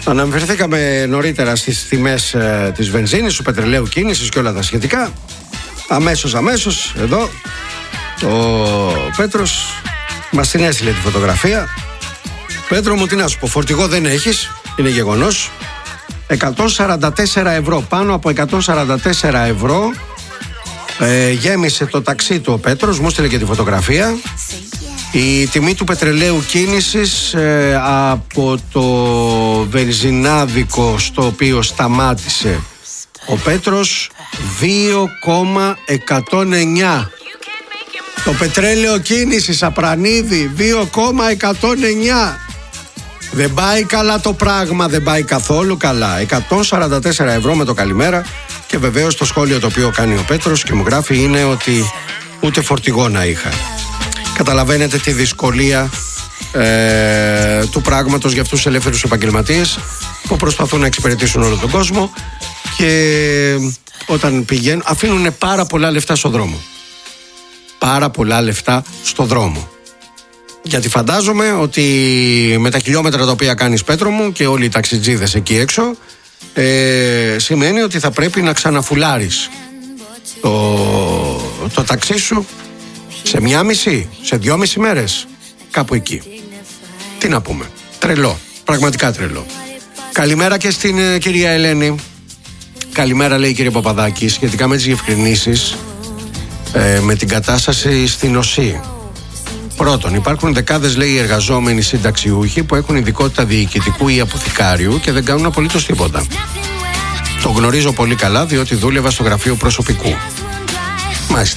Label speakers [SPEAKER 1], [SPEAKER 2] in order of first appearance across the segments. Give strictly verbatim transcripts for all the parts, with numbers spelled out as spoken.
[SPEAKER 1] Αναφερθήκαμε νωρίτερα στις τιμές ε, της βενζίνης, του πετρελαίου κίνησης και όλα τα σχετικά. Αμέσως, αμέσως, εδώ ο Πέτρος μας την έστειλε τη φωτογραφία. Πέτρο μου, τι να σου πω, φορτηγό δεν έχεις, είναι γεγονός. εκατόν σαράντα τέσσερα ευρώ, πάνω από εκατόν σαράντα τέσσερα ευρώ ε, γέμισε το ταξί του ο Πέτρος, μου έστειλε και τη φωτογραφία. Η τιμή του πετρελαίου κίνησης ε, από το βενζινάδικο στο οποίο σταμάτησε ο Πέτρος δύο κόμμα εκατόν εννιά. Το πετρέλαιο κίνησης Απρανίδη δύο κόμμα εκατόν εννιά. Δεν πάει καλά το πράγμα, δεν πάει καθόλου καλά. εκατόν σαράντα τέσσερα ευρώ με το καλημέρα. Και βεβαίως το σχόλιο το οποίο κάνει ο Πέτρος και μου γράφει είναι ότι ούτε φορτηγό να είχα. Καταλαβαίνετε τη δυσκολία ε, του πράγματος για αυτούς τους ελεύθερους επαγγελματίες που προσπαθούν να εξυπηρετήσουν όλο τον κόσμο και όταν πηγαίνουν αφήνουν πάρα πολλά λεφτά στο δρόμο. Πάρα πολλά λεφτά στο δρόμο. Γιατί φαντάζομαι ότι με τα χιλιόμετρα τα οποία κάνεις, Πέτρο μου, και όλοι οι ταξιτζίδες εκεί έξω, ε, σημαίνει ότι θα πρέπει να ξαναφουλάρεις το, το ταξί σου σε μια μισή, σε δυόμιση μέρες, κάπου εκεί. Τι να πούμε, τρελό, πραγματικά τρελό. Καλημέρα και στην ε, κυρία Ελένη. Καλημέρα, λέει η κυρία Παπαδάκη, σχετικά με τις διευκρινήσεις ε, με την κατάσταση στην ΟΣΥ. Πρώτον, υπάρχουν δεκάδες, λέει, εργαζόμενοι συνταξιούχοι που έχουν ειδικότητα διοικητικού ή αποθηκάριου και δεν κάνουν απολύτως τίποτα. Το γνωρίζω πολύ καλά, διότι δούλευα στο γραφείο προσωπικού. Μάλιστα.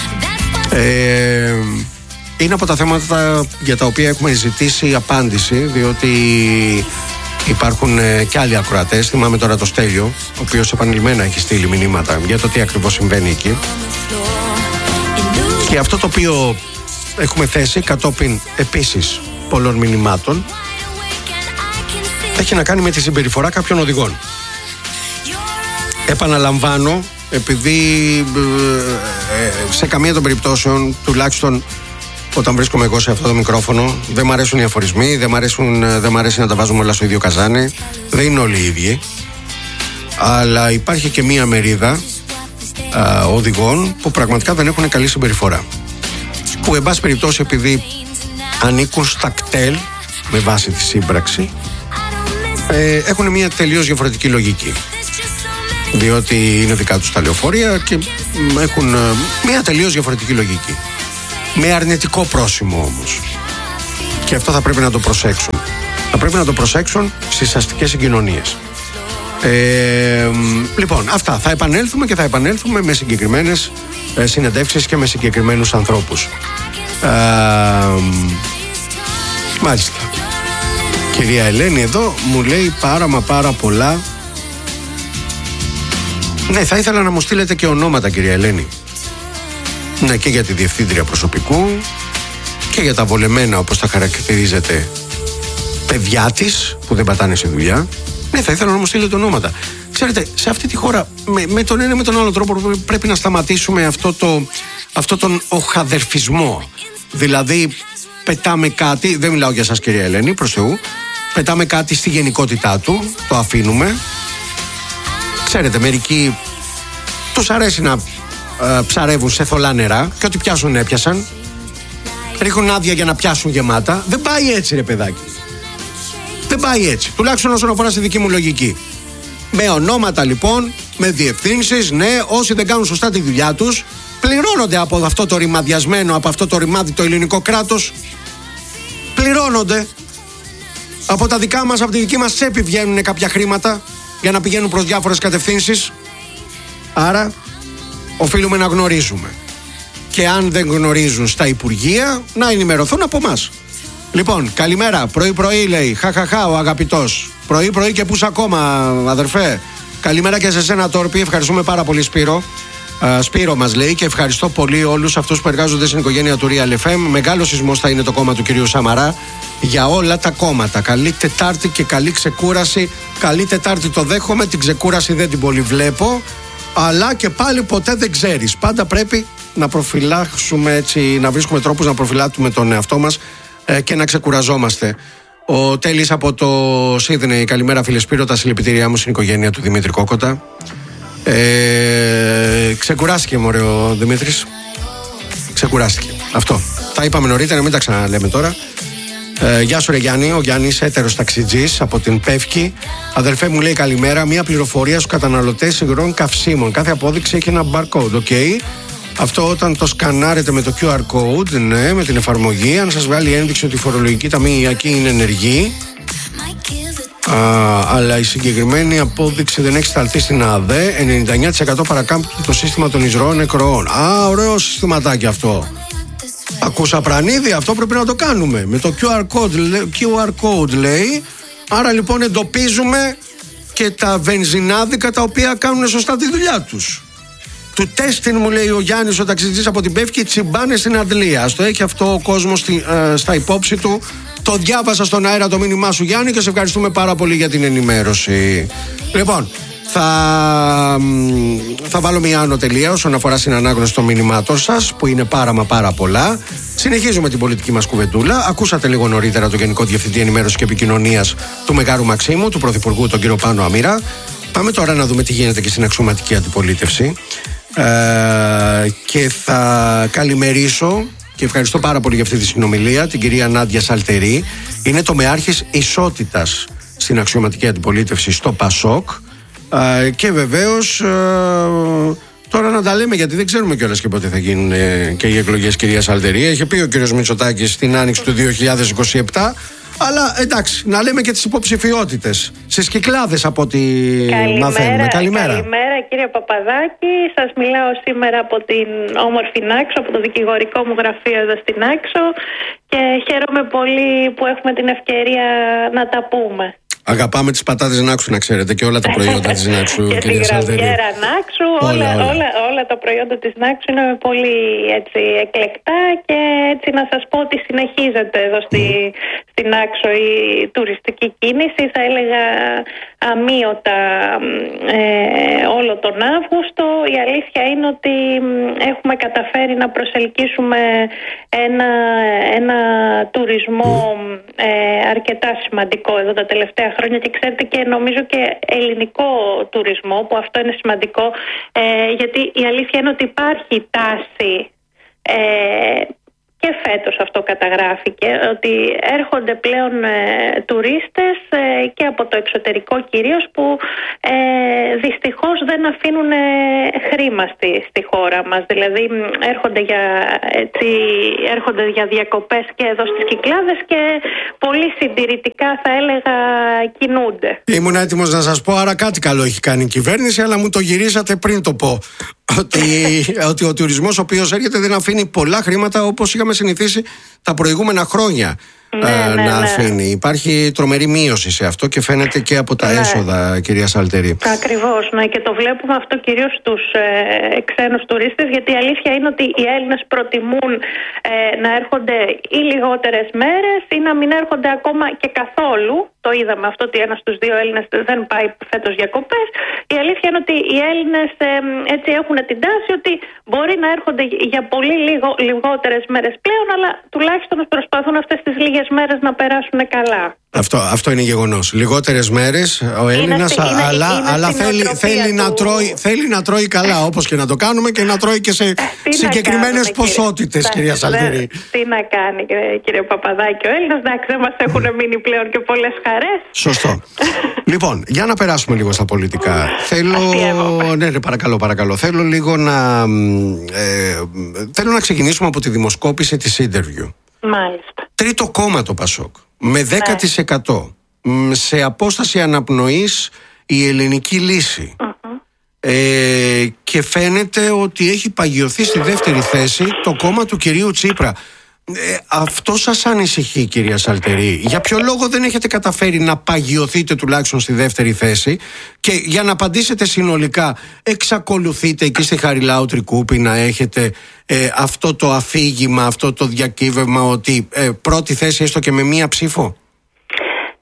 [SPEAKER 1] Ε, είναι από τα θέματα για τα οποία έχουμε ζητήσει απάντηση, διότι υπάρχουν ε, και άλλοι ακροατές. Θυμάμαι τώρα το Στέλιο, ο οποίος επανειλημμένα έχει στείλει μηνύματα για το τι ακριβώς συμβαίνει εκεί. Και αυτό το οποίο έχουμε θέσει κατόπιν επίσης πολλών μηνυμάτων έχει να κάνει με τη συμπεριφορά κάποιων οδηγών. Επαναλαμβάνω, επειδή ε, σε καμία των περιπτώσεων, τουλάχιστον όταν βρίσκομαι εγώ σε αυτό το μικρόφωνο, δεν μ' αρέσουν οι αφορισμοί, δεν μ' αρέσουν, δεν μ' αρέσει να τα βάζουμε όλα στο ίδιο καζάνι, δεν είναι όλοι οι ίδιοι, αλλά υπάρχει και μία μερίδα α, οδηγών που πραγματικά δεν έχουν καλή συμπεριφορά, που εν πάση περιπτώσει επειδή ανήκουν στα κτέλ με βάση τη σύμπραξη, ε, έχουν μια τελείως διαφορετική λογική, διότι είναι δικά τους τα λεωφορεία και έχουν μια τελείως διαφορετική λογική, με αρνητικό πρόσημο όμως, και αυτό θα πρέπει να το προσέξουν. Θα πρέπει να το προσέξουν στις αστικές συγκοινωνίες. Ε, λοιπόν, αυτά θα επανέλθουμε και θα επανέλθουμε με συγκεκριμένες ε, συνεντεύξεις και με συγκεκριμένους ανθρώπους. Ε, μάλιστα. Κυρία Ελένη εδώ μου λέει πάρα μα πάρα πολλά. Ναι, θα ήθελα να μου στείλετε και ονόματα, κυρία Ελένη. Ναι, και για τη διευθύντρια προσωπικού και για τα βολεμένα, όπως τα χαρακτηρίζετε, παιδιά της που δεν πατάνε σε δουλειά. Ναι, θα ήθελα να μου στείλετε ονόματα. Ξέρετε, σε αυτή τη χώρα με, με τον ένα με τον άλλο τρόπο πρέπει να σταματήσουμε αυτό, το, αυτό τον οχαδερφισμό. Δηλαδή πετάμε κάτι, δεν μιλάω για σας κυρία Ελένη, προς Θεού, πετάμε κάτι στη γενικότητά του, το αφήνουμε. Ξέρετε, μερικοί τους αρέσει να ε, ψαρεύουν σε θολά νερά και ό,τι πιάσουν έπιασαν. Ρίχνουν άδεια για να πιάσουν γεμάτα. Δεν πάει έτσι, ρε παιδάκι. Δεν πάει έτσι. Τουλάχιστον όσον αφορά στη δική μου λογική. Με ονόματα λοιπόν, με διευθύνσεις, ναι, όσοι δεν κάνουν σωστά τη δουλειά τους, πληρώνονται από αυτό το ρημαδιασμένο, από αυτό το ρημάδι το ελληνικό κράτος. Πληρώνονται. Από τα δικά μας, από τη δική μας τσέπη βγαίνουν κάποια χρήματα για να πηγαίνουν προς διάφορες κατευθύνσεις. Άρα οφείλουμε να γνωρίζουμε. Και αν δεν γνωρίζουν στα Υπουργεία, να ενημερωθούν από εμάς. Λοιπόν, καλημέρα. Πρωί-πρωί λέει. Χαχαχά ο αγαπητός. Πρωί-πρωί και πούς ακόμα, αδερφέ. Καλημέρα και σε σένα, Τόρπη. Ευχαριστούμε πάρα πολύ, Σπύρο. Uh, Σπύρο μας λέει και ευχαριστώ πολύ όλους αυτούς που εργάζονται στην οικογένεια του Real εφ εμ. Μεγάλο σεισμός θα είναι το κόμμα του κυρίου Σαμαρά για όλα τα κόμματα. Καλή Τετάρτη και καλή ξεκούραση. Καλή Τετάρτη το δέχομαι, την ξεκούραση δεν την πολύ βλέπω. Αλλά και πάλι ποτέ δεν ξέρεις. Πάντα πρέπει να προφυλάξουμε έτσι, να βρίσκουμε τρόπους να προφυλάττουμε τον εαυτό μας ε, και να ξεκουραζόμαστε. Ο Τέλης από το Σίδνεϊ. Καλημέρα, φίλε Σπύρο. Τα συλληπιτήριά μου στην οικογένεια του Δημήτρη Κόκοτα. Ε, ξεκουράστηκε μωρέ ο Δημήτρης. Ξεκουράστηκε. Αυτό. Τα είπαμε νωρίτερα, μην τα ξαναλέμε τώρα. Ε, γεια σου ρε Γιάννη, ο Γιάννης έτερος ταξιτζής από την Πεύκη. Αδερφέ μου λέει καλημέρα. Μία πληροφορία στους καταναλωτές υγρών καυσίμων. Κάθε απόδειξη έχει ένα barcode, ok. Αυτό όταν το σκανάρετε με το κιου αρ code, ναι, με την εφαρμογή, αν σας βγάλει ένδειξη ότι η φορολογική ταμιακή είναι ενεργή, α, αλλά η συγκεκριμένη απόδειξη δεν έχει σταλθεί στην ΑΔΕ, ενενήντα εννιά τοις εκατό παρακάμπτει το σύστημα των υγρών νεκρών. Α, ωραίο συστηματάκι αυτό. Ακούσα Πρανίδη, αυτό πρέπει να το κάνουμε. Με το κιου αρ code, κιου αρ code λέει. Άρα λοιπόν εντοπίζουμε και τα βενζινάδικα τα οποία κάνουν σωστά τη δουλειά τους. Του τέστην μου λέει ο Γιάννης ο ταξιτζής από την Πεύκη, τσιμπάνε στην αντλία. Στο έχει αυτό ο κόσμος στη, ε, στα υπόψη του. Το διάβασα στον αέρα το μήνυμά σου Γιάννη και σε ευχαριστούμε πάρα πολύ για την ενημέρωση. Λοιπόν, θα, θα βάλω μια άνω τελεία όσον αφορά στην ανάγνωση των μηνυμάτων σας, που είναι πάρα μα πάρα πολλά. Συνεχίζουμε την πολιτική μας κουβεντούλα. Ακούσατε λίγο νωρίτερα τον Γενικό Διευθυντή Ενημέρωσης και Επικοινωνίας του Μεγάρου Μαξίμου, του Πρωθυπουργού, τον κύριο Πάνο Αμήρα. Πάμε τώρα να δούμε τι γίνεται και στην αξιωματική αντιπολίτευση. Ε, και θα καλημερίσω και ευχαριστώ πάρα πολύ για αυτή τη συνομιλία την κυρία Νάντια Σαλτερή. Είναι τομεάρχης ισότητας στην αξιωματική αντιπολίτευση στο ΠΑΣΟΚ. Ε, και βεβαίως ε, τώρα να τα λέμε, γιατί δεν ξέρουμε κιόλας και πότε θα γίνουν ε, και οι εκλογές, κυρία Σαλτερή. Είχε πει ο κύριος Μητσοτάκης στην άνοιξη του δύο χιλιάδες είκοσι επτά. Αλλά εντάξει, να λέμε και τις υποψηφιότητες στις Κυκλάδες από ό,τι μαθαίνουμε. Καλημέρα.
[SPEAKER 2] Καλημέρα κύριε Παπαδάκη. Σας μιλάω σήμερα από την όμορφη Νάξο, από το δικηγορικό μου γραφείο εδώ στην Νάξο, και χαίρομαι πολύ που έχουμε την ευκαιρία να τα πούμε.
[SPEAKER 1] Αγαπάμε τις πατάτες Νάξου, να ξέρετε, και όλα τα προϊόντα της Νάξου.
[SPEAKER 2] Και τη γραβιέρα Νάξου, όλα, όλα, όλα. Όλα, όλα τα προϊόντα της Νάξου είναι πολύ έτσι, εκλεκτά, και έτσι να σας πω ότι συνεχίζεται εδώ στη, mm. στην Νάξο η τουριστική κίνηση, θα έλεγα αμείωτα ε, όλο τον Αύγουστο. Η αλήθεια είναι ότι έχουμε καταφέρει να προσελκύσουμε ένα, ένα τουρισμό ε, αρκετά σημαντικό εδώ τα τελευταία χρόνια, και ξέρετε, και νομίζω και ελληνικό τουρισμό, που αυτό είναι σημαντικό, ε, γιατί η αλήθεια είναι ότι υπάρχει τάση, ε, και φέτος αυτό καταγράφηκε, ότι έρχονται πλέον ε, τουρίστες ε, και από το εξωτερικό κυρίως, που ε, δυστυχώς δεν αφήνουν ε, χρήμα στη, στη χώρα μας. Δηλαδή έρχονται για, έτσι, έρχονται για διακοπές και εδώ στις Κυκλάδες, και πολύ συντηρητικά θα έλεγα κινούνται.
[SPEAKER 1] Ήμουν έτοιμος να σας πω, άρα κάτι καλό έχει κάνει η κυβέρνηση, αλλά μου το γυρίσατε πριν το πω. Ότι, ότι ο τουρισμός ο οποίος έρχεται δεν αφήνει πολλά χρήματα όπως είχαμε συνηθίσει τα προηγούμενα χρόνια.
[SPEAKER 2] Ναι,
[SPEAKER 1] ε,
[SPEAKER 2] ναι,
[SPEAKER 1] να
[SPEAKER 2] ναι.
[SPEAKER 1] αφήνει. Υπάρχει τρομερή μείωση σε αυτό και φαίνεται και από τα ναι. έσοδα, κυρία Σαλτερή.
[SPEAKER 2] Ακριβώς, ναι, και το βλέπουμε αυτό κυρίως στους ε, ξένους τουρίστες, γιατί η αλήθεια είναι ότι οι Έλληνες προτιμούν ε, να έρχονται ή λιγότερες μέρες ή να μην έρχονται ακόμα και καθόλου. Το είδαμε αυτό, ότι ένας στους δύο Έλληνες δεν πάει φέτος διακοπές. Η αλήθεια είναι ότι οι Έλληνες ε, έτσι έχουν την τάση ότι μπορεί να έρχονται για πολύ λίγο, λιγότερες μέρες πλέον, αλλά τουλάχιστον προσπαθούν αυτές τις λίγες μέρες να περάσουν καλά.
[SPEAKER 1] Αυτό, αυτό είναι γεγονός. Λιγότερες μέρες ο Έλληνας, είναι, αλλά, είναι αλλά θέλει, θέλει, του... να τρώει, θέλει να τρώει καλά, όπως και να το κάνουμε, και να τρώει και σε συγκεκριμένες ποσότητες, κυρία Σαλτερή.
[SPEAKER 2] Τι να κάνει, κύριε Παπαδάκη, ο Έλληνας, εντάξει, δεν μας έχουν μείνει πλέον και πολλές χαρές.
[SPEAKER 1] Σωστό. Λοιπόν, για να περάσουμε λίγο στα πολιτικά. Θέλω. Ναι, ναι, παρακαλώ, παρακαλώ. Θέλω λίγο να. Ε, θέλω να ξεκινήσουμε από τη δημοσκόπηση της Interview.
[SPEAKER 2] Μάλιστα.
[SPEAKER 1] Τρίτο κόμμα το ΠΑΣΟΚ. Με δέκα τοις εκατό. Ναι. Σε απόσταση αναπνοής η ελληνική λύση. Uh-huh. Ε, και φαίνεται ότι έχει παγιωθεί στη δεύτερη θέση το κόμμα του κυρίου Τσίπρα. Ε, αυτό σας ανησυχεί, κυρία Σαλτερή? Για ποιο λόγο δεν έχετε καταφέρει να παγιωθείτε τουλάχιστον στη δεύτερη θέση? Και για να απαντήσετε συνολικά, εξακολουθείτε εκεί στη Χαριλάου Τρικούπη να έχετε ε, αυτό το αφήγημα, αυτό το διακύβευμα ότι ε, πρώτη θέση έστω και με μία ψήφο?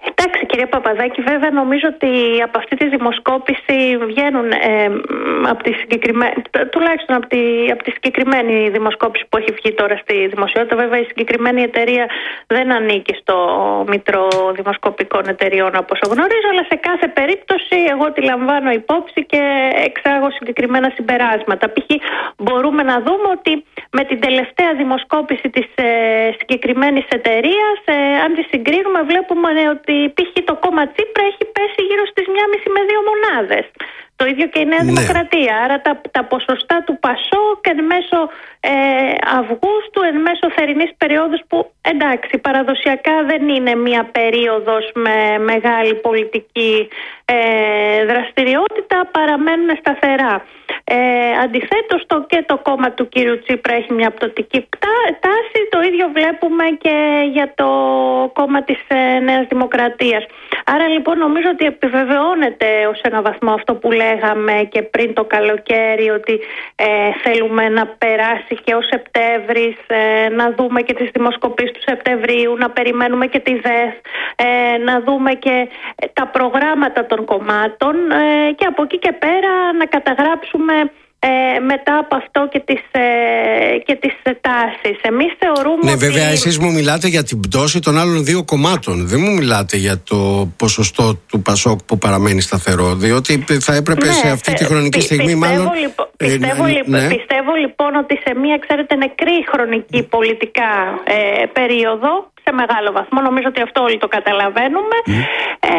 [SPEAKER 2] Κύριε Παπαδάκη, βέβαια νομίζω ότι από αυτή τη δημοσκόπηση βγαίνουν ε, από τη συγκεκριμένη, τουλάχιστον από τη, από τη συγκεκριμένη δημοσκόπηση που έχει βγει τώρα στη δημοσιότητα. Βέβαια η συγκεκριμένη εταιρεία δεν ανήκει στο Μητρό Δημοσκοπικών Εταιριών όπως γνωρίζω, αλλά σε κάθε περίπτωση εγώ τη λαμβάνω υπόψη και εξάγω συγκεκριμένα συμπεράσματα. Π.χ. μπορούμε να δούμε ότι με την τελευταία δημοσκόπηση της ε, συγκεκριμένης εταιρείας, ε, αν τη συγκρίνουμε, βλέπουμε ότι π.χ. το κόμμα Τσίπρα έχει πέσει γύρω στις μία και μισή με δύο μονάδες. Το ίδιο και η Νέα ναι. Δημοκρατία. Άρα τα, τα ποσοστά του ΠΑΣΟΚ εν μέσω ε, Αυγούστου, εν μέσω θερινής περίοδους, που εντάξει παραδοσιακά δεν είναι μια περίοδος με μεγάλη πολιτική ε, δραστηριότητα, παραμένουν σταθερά. Ε, αντιθέτως το, και το κόμμα του κύριου Τσίπρα έχει μια πτωτική τάση. Το ίδιο βλέπουμε και για το κόμμα της ε, Νέας Δημοκρατίας. Άρα λοιπόν νομίζω ότι επιβεβαιώνεται ως ένα βαθμό αυτό που λέγαμε και πριν το καλοκαίρι, ότι ε, θέλουμε να περάσει και ο Σεπτέμβρης, ε, να δούμε και τις δημοσκοπήσεις του Σεπτεμβρίου, να περιμένουμε και τη ΔΕΘ, ε, να δούμε και τα προγράμματα των κομμάτων ε, και από εκεί και πέρα να καταγράψουμε Ε, μετά από αυτό και τις, ε, και τις τάσεις. Εμείς θεωρούμε
[SPEAKER 1] ναι,
[SPEAKER 2] ότι...
[SPEAKER 1] βέβαια εσείς μου μιλάτε για την πτώση των άλλων δύο κομμάτων. Δεν μου μιλάτε για το ποσοστό του ΠΑΣΟΚ που παραμένει σταθερό, διότι θα έπρεπε ναι, σε αυτή τη χρονική πι, στιγμή
[SPEAKER 2] πιστεύω,
[SPEAKER 1] μάλλον...
[SPEAKER 2] Λοιπόν, πιστεύω, ε, ναι. πιστεύω λοιπόν ότι σε μια, ξέρετε, νεκρή χρονική πολιτικά ε, περίοδο, σε μεγάλο βαθμό, νομίζω ότι αυτό όλοι το καταλαβαίνουμε, mm. ε,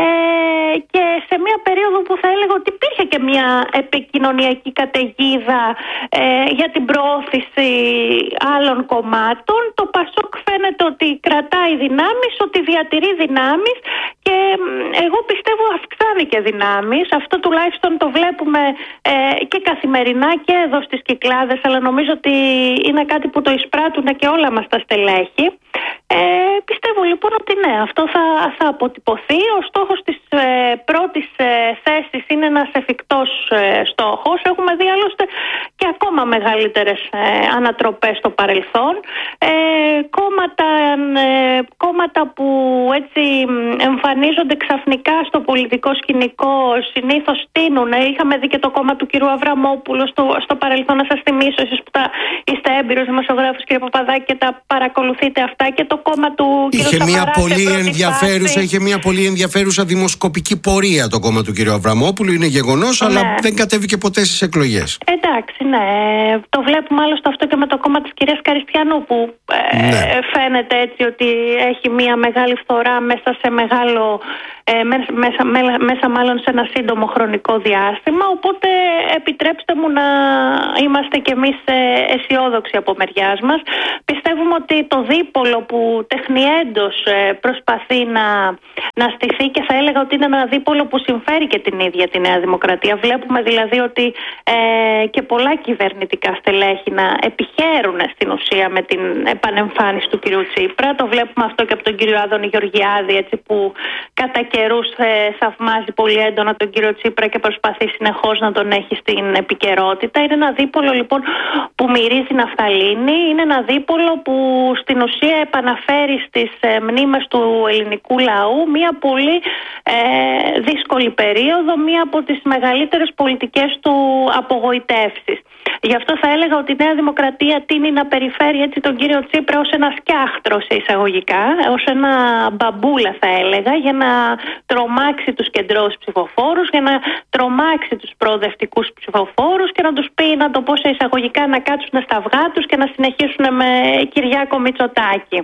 [SPEAKER 2] και σε μια περίοδο που θα έλεγα ότι υπήρχε και μια επικοινωνιακή καταιγίδα ε, για την προώθηση άλλων κομμάτων. Το ΠΑΣΟΚ φαίνεται ότι κρατάει δυνάμεις, ότι διατηρεί δυνάμεις και εγώ πιστεύω αυξάνει και δυνάμεις. Αυτό τουλάχιστον το βλέπουμε ε, και καθημερινά και εδώ στις Κυκλάδες, αλλά νομίζω ότι είναι κάτι που το εισπράττουν και όλα μας τα στελέχη. Ε, πιστεύω λοιπόν ότι ναι, αυτό θα, θα αποτυπωθεί. Ο στόχος της ε, πρώτης ε, θέσης είναι ένας εφικτός ε, στόχος. Έχουμε δει άλλωστε και ακόμα μεγαλύτερες ε, ανατροπές στο παρελθόν. Ε, κόμματα, ε, κόμματα που έτσι εμφανίζονται ξαφνικά στο πολιτικό σκηνικό συνήθως τείνουν. Ε, είχαμε δει και το κόμμα του κυρίου Αβραμόπουλου στο, στο παρελθόν, να σας θυμίσω, εσείς που τα, είστε έμπειρος δημοσιογράφος κύριε Παπαδάκη και τα παρακολουθείτε αυτά, και το κόμμα του
[SPEAKER 1] είχε
[SPEAKER 2] κ.
[SPEAKER 1] μια
[SPEAKER 2] Σαμαρά
[SPEAKER 1] πολύ ενδιαφέρουσα, είχε μια πολύ ενδιαφέρουσα δημοσκοπική πορεία το κόμμα του κ. Αβραμόπουλου, είναι γεγονός, ναι. αλλά δεν κατέβηκε ποτέ στις εκλογές.
[SPEAKER 2] Εντάξει, ναι. Το βλέπουμε άλλωστε αυτό και με το κόμμα της κυρίας Καριστιανού, που ναι. ε, φαίνεται έτσι ότι έχει μια μεγάλη φθορά μέσα σε μεγάλο, ε, μέσα, μέσα, μέσα μάλλον σε ένα σύντομο χρονικό διάστημα. Οπότε επιτρέψτε μου να είμαστε κι εμείς αισιόδοξοι από μεριάς μας. Πιστεύουμε ότι το δίπολο που τεχνιέντος προσπαθεί να, να στηθεί, και θα έλεγα ότι είναι ένα δίπολο που συμφέρει και την ίδια τη Νέα Δημοκρατία. Βλέπουμε δηλαδή ότι ε, και πολλά κυβερνητικά στελέχη να επιχαίρουν στην ουσία με την επανεμφάνιση του κυρίου Τσίπρα. Το βλέπουμε αυτό και από τον κύριο Άδωνη Γεωργιάδη, έτσι, που κατά καιρούς ε, θαυμάζει πολύ έντονα τον κύριο Τσίπρα και προσπαθεί συνεχώς να τον έχει στην επικαιρότητα. Είναι ένα δίπολο λοιπόν που μυρίζει ναφθαλίνη. Είναι ένα δίπολο που στην ουσία επαναφέρει στις ε, μνήμες του ελληνικού λαού μια πολύ ε, δύσκολη περίοδο, μια από τις μεγαλύτερες πολιτικές του απογοητεύσεις. Γι' αυτό θα έλεγα ότι η Νέα Δημοκρατία τείνει να περιφέρει έτσι τον κύριο Τσίπρα ως ένα σκιάχτρο σε εισαγωγικά, ως ένα μπαμπούλα θα έλεγα, για να τρομάξει τους κεντρώους ψηφοφόρους, για να τρομάξει τους προοδευτικούς ψηφοφόρους και να τους πει, να το πω σε εισαγωγικά, να κάτσουν στα αυγά τους και να συνεχίσουν με Κυριάκο Μητσοτάκη.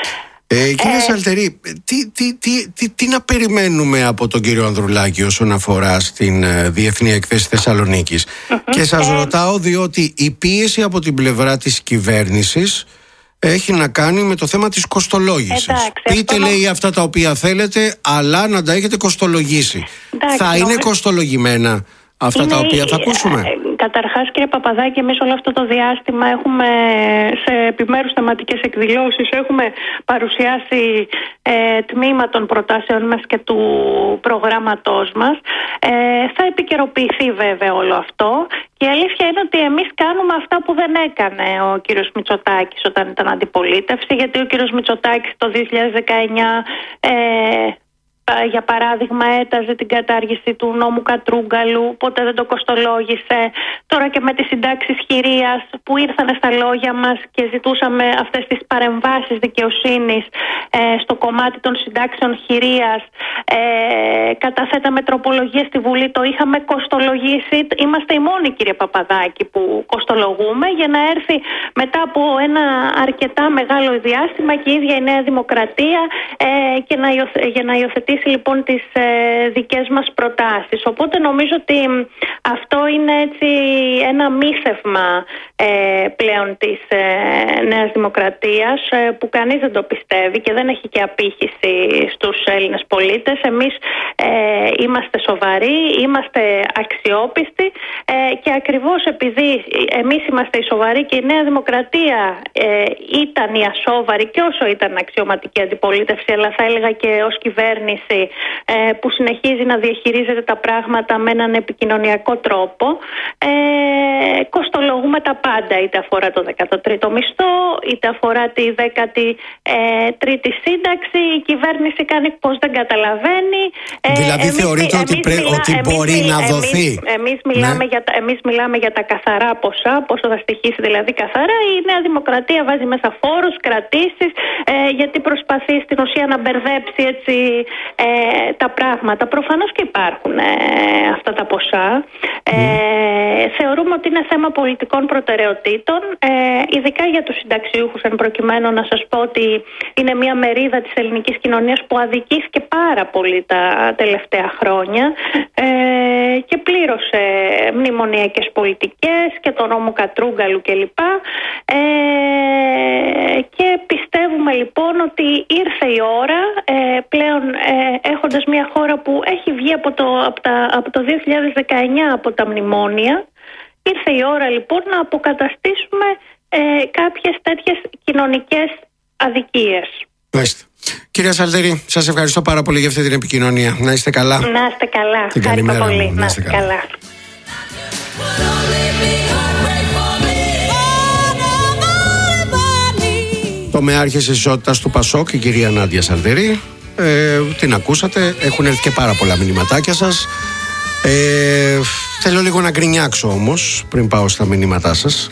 [SPEAKER 1] Ε, κύριε ε, Σαλτερή, τι, τι, τι, τι, τι να περιμένουμε από τον κύριο Ανδρουλάκη όσον αφορά στην ε, Διεθνή Εκθέση Θεσσαλονίκης? Uh-huh. Και σας ε, ρωτάω διότι η πίεση από την πλευρά της κυβέρνησης έχει να κάνει με το θέμα της κοστολόγησης. Εντάξει, Πείτε αυτό... λέει αυτά τα οποία θέλετε, αλλά να τα έχετε κοστολογήσει. Εντάξει, θα είναι νο... κοστολογημένα αυτά είναι... τα οποία θα ακούσουμε?
[SPEAKER 2] Καταρχάς, κύριε Παπαδάκη, εμείς όλο αυτό το διάστημα έχουμε σε επιμέρους θεματικές εκδηλώσεις έχουμε παρουσιάσει ε, τμήμα των προτάσεων μας και του προγράμματός μας. Ε, θα επικαιροποιηθεί βέβαια όλο αυτό και η αλήθεια είναι ότι εμείς κάνουμε αυτά που δεν έκανε ο κύριος Μητσοτάκης όταν ήταν αντιπολίτευση, γιατί ο κύριος Μητσοτάκης το δύο χιλιάδες δεκαεννιά ε, για παράδειγμα έταζε την κατάργηση του νόμου Κατρούγκαλου, ποτέ δεν το κοστολόγησε. Τώρα και με τις συντάξεις χειρίας που ήρθαν στα λόγια μας και ζητούσαμε αυτές τις παρεμβάσεις δικαιοσύνης ε, στο κομμάτι των συντάξεων χειρίας, ε, καταθέταμε τροπολογίες στη Βουλή, το είχαμε κοστολογήσει. Είμαστε οι μόνοι, κύριε Παπαδάκη, που κοστολογούμε, για να έρθει μετά από ένα αρκετά μεγάλο διάστημα και η ίδια η Νέα Δημοκρατία ε, και να υιοθε, για να υιοθετήσει λοιπόν τις ε, δικές μας προτάσεις. Οπότε νομίζω ότι αυτό είναι έτσι ένα μύθευμα ε, πλέον της ε, Νέας Δημοκρατίας ε, που κανείς δεν το πιστεύει και δεν έχει και απήχηση στους Έλληνες πολίτες. Εμείς ε, είμαστε σοβαροί, είμαστε αξιόπιστοι ε, και ακριβώς επειδή εμείς είμαστε οι σοβαροί και η Νέα Δημοκρατία ε, ήταν η ασόβαρη και όσο ήταν αξιωματική αντιπολίτευση, αλλά θα έλεγα και ως κυβέρνηση ε, που συνεχίζει να διαχειρίζεται τα πράγματα με έναν επικοινωνιακό τρόπο, ε, κοστολογούμε τα πάντα, είτε αφορά το δέκατο τρίτο μισθό, είτε αφορά τη δέκατη τρίτη σύνταξη. Η κυβέρνηση κάνει πως δεν καταλαβαίνει.
[SPEAKER 1] Δηλαδή εμείς, θεωρείτε εμείς, ότι, πρέ, μιλά, ότι εμείς, μπορεί εμείς, να δοθεί. Εμείς, εμείς, μιλάμε ναι. για τα, εμείς μιλάμε για τα καθαρά ποσά, πόσο θα στοιχήσει δηλαδή καθαρά. Η Νέα Δημοκρατία βάζει μέσα φόρους, κρατήσεις, ε, γιατί προσπαθεί στην ουσία να μπερδέψει έτσι, ε, τα πράγματα. Προφανώς και υπάρχουν ε, αυτά τα ποσά. Ε, mm. Θεωρούμε ότι είναι θέμα πολιτικών προτεραιοτήτων, ε, ειδικά για τους συνταξιούχους, εν προκειμένου να σας πω ότι είναι μια μερίδα της ελληνικής κοινωνίας που αδικήθηκε πάρα πολύ τα τελευταία χρόνια ε, και πλήρωσε μνημονιακές πολιτικές και τον νόμο Κατρούγκαλου κλπ. Ε, και πιστεύουμε λοιπόν ότι ήρθε η ώρα ε, πλέον ε, έχοντας μια χώρα που έχει βγει από το, από τα, από το δύο χιλιάδες δεκαεννιά από τα μνημόνια, ήρθε η ώρα λοιπόν να αποκαταστήσουμε ε, κάποιες τέτοιες κοινωνικές αδικίες. Μάλιστα. Κυρία Σαλτέρη, σας ευχαριστώ πάρα πολύ για αυτή την επικοινωνία. Να είστε καλά.
[SPEAKER 2] Να είστε καλά.
[SPEAKER 1] Την καλημέρα
[SPEAKER 2] πολύ.
[SPEAKER 1] Μου.
[SPEAKER 2] Να είστε καλά. καλά.
[SPEAKER 1] Το μεάρχης ισότητας του Πασόκ, η κυρία Νάντια Σαλτέρη, ε, την ακούσατε, έχουν έρθει και πάρα πολλά μηνυματάκια σας. Ε, θέλω λίγο να γκρινιάξω όμως πριν πάω στα μηνύματά σας.